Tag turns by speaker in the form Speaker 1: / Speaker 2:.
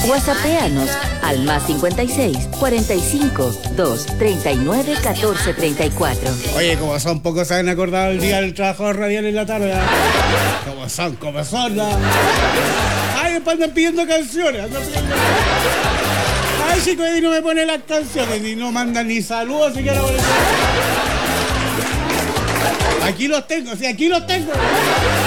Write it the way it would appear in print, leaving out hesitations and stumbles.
Speaker 1: WhatsAppéanos al +56 45 2 39 14 34.
Speaker 2: Oye, como son pocos se han acordado el día del trabajo radial en la tarde. Como son. Ay, después andan pidiendo canciones. Ay, chico, Eddie no me pone las canciones y no mandan ni saludos siquiera por eso. Aquí los tengo, sí, aquí los tengo.